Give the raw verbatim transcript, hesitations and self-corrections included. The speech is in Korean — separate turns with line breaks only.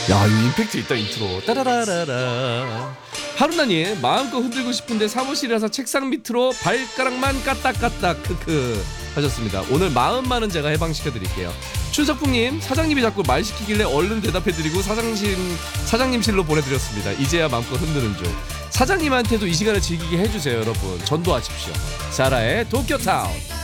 야, 이 임팩트 있다 인트로. 따라라라라. 하루나님 마음껏 흔들고 싶은데 사무실에서 책상 밑으로 발가락만 까딱까딱 크크 하셨습니다. 오늘 마음만은 제가 해방시켜드릴게요. 춘석풍님, 사장님이 자꾸 말 시키길래 얼른 대답해드리고 사장실 사장님실로 보내드렸습니다. 이제야 마음껏 흔드는 중. 사장님한테도 이 시간을 즐기게 해주세요, 여러분. 전도하십시오. 사라의 도쿄타운.